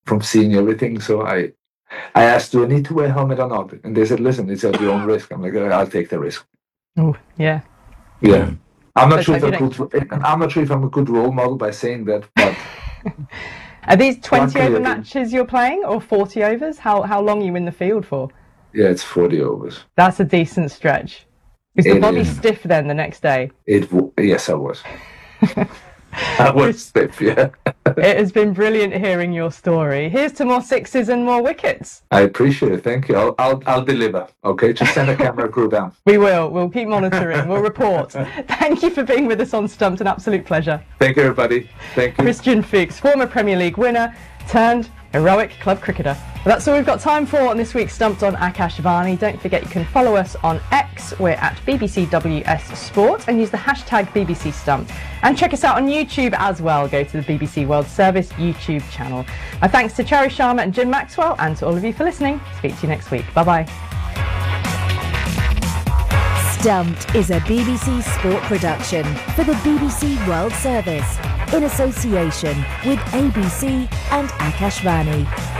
from seeing everything. So I asked, do I need to wear a helmet or not? And they said, listen, it's at your own risk. I'm like, I'll take the risk. Oh, yeah. Yeah. I'm not sure if I'm a good role model by saying that, but are these 20 over matches you're playing, or 40 overs? How long are you in the field for? Yeah, it's 40 overs. That's a decent stretch. Is the body stiff then the next day? Yes, I was. I was stiff, yeah. It has been brilliant hearing your story. Here's to more sixes and more wickets. I appreciate it. Thank you. I'll deliver. Okay, just send a camera crew down. We will. We'll keep monitoring. We'll report. Thank you for being with us on Stumped. An absolute pleasure. Thank you, everybody. Thank you. Christian Fuchs, former Premier League winner turned heroic club cricketer. Well, that's all we've got time for on this week's Stumped on Akash Vani. Don't forget you can follow us on X. We're at BBCWS Sport and use the hashtag BBC Stumped. And check us out on YouTube as well. Go to the BBC World Service YouTube channel. My thanks to Cherry Sharma and Jim Maxwell, and to all of you for listening. Speak to you next week. Bye-bye. Stumped is a BBC Sport production for the BBC World Service in association with ABC and Akash Vani.